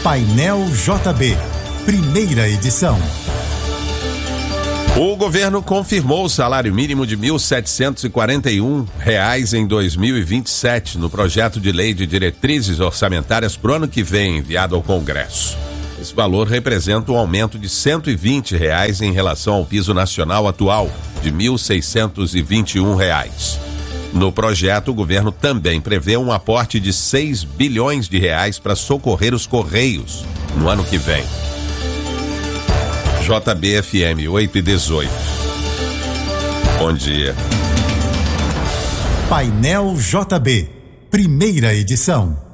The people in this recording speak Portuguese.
Painel JB, primeira edição. O governo confirmou o salário mínimo de R$ 1.741 em 2027 no projeto de lei de diretrizes orçamentárias para o ano que vem, enviado ao Congresso. Esse valor representa um aumento de R$ 120 em relação ao piso nacional atual, de R$ 1.621. No projeto, o governo também prevê um aporte de R$ 6 bilhões para socorrer os Correios no ano que vem. JBFM 8:18. Bom dia. Painel JB, primeira edição.